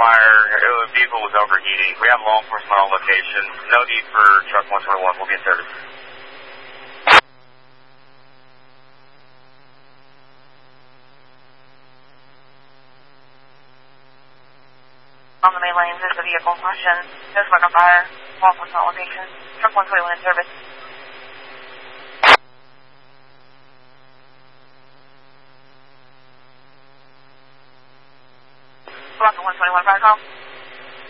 fire. The vehicle was overheating. We have law enforcement on location. No need for truck 121. We'll be in service. On the main lanes is the vehicle in question. No smoke, no fire. Law enforcement on location. Truck 121 in service. Block 121 fire call.